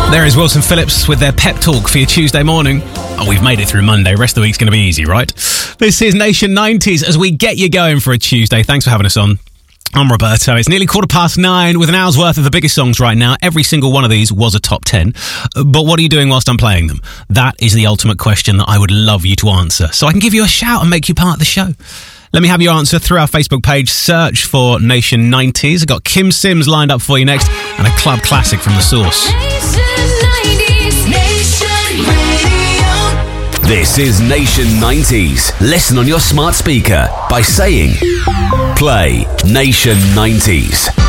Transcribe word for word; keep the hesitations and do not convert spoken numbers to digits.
There is Wilson Phillips with their pep talk for your Tuesday morning. Oh, we've made it through Monday. Rest of the week's going to be easy, right? This is Nation nineties as we get you going for a Tuesday. Thanks for having us on. I'm Roberto. It's nearly quarter past nine with an hour's worth of the biggest songs right now. Every single one of these was a top ten. But what are you doing whilst I'm playing them? That is the ultimate question that I would love you to answer, so I can give you a shout and make you part of the show. Let me have your answer through our Facebook page. Search for Nation nineties. I've got Kim Sims lined up for you next and a club classic from The Source. This is Nation nineties. Listen on your smart speaker by saying, play Nation nineties.